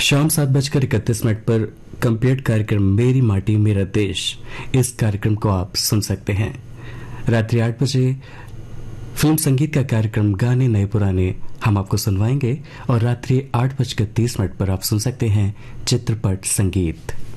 शाम 7:31 पर कंप्लीट कार्यक्रम मेरी माटी मेरा देश, इस कार्यक्रम को आप सुन सकते हैं। रात्रि 8 बजे फिल्म संगीत का कार्यक्रम गाने नए पुराने हम आपको सुनवाएंगे और रात्रि 8:30 पर आप सुन सकते हैं चित्रपट संगीत।